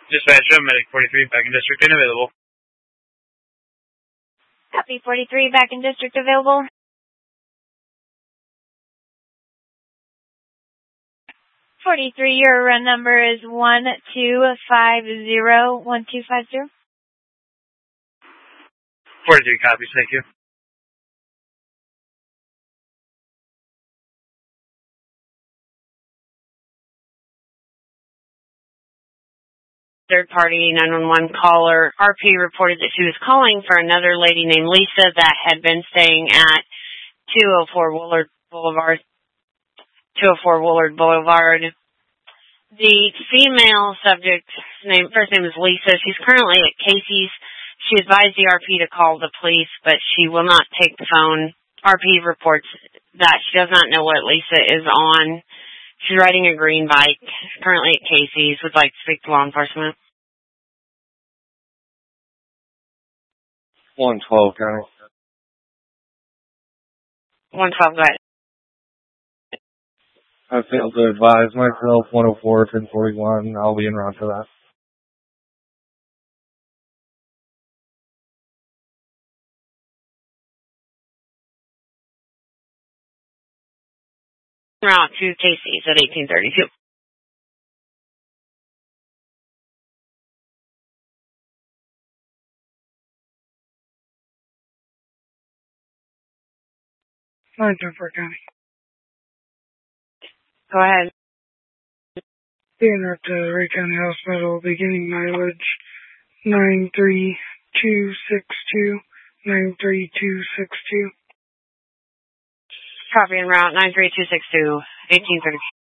Dispatch, medic 43, back in district and available. Copy 43, back in district available. 43, your run number is 1250-1250. 43 copies, thank you. Third-party 911 caller, RP reported that she was calling for another lady named Lisa that had been staying at 204 Woolard Boulevard. The female subject's first name is Lisa. She's currently at Casey's. She advised the RP to call the police, but she will not take the phone. RP reports that she does not know what Lisa is on. She's riding a green bike, currently at Casey's, would like to speak to law enforcement. 112, County. 112, go ahead. I failed to advise myself, 104, 1041. I'll be en route for that. Route to Casey's at 1832. County. Go ahead. Being at Ray County Hospital, beginning mileage 93262, 93262. Copy en route 93262, 1832.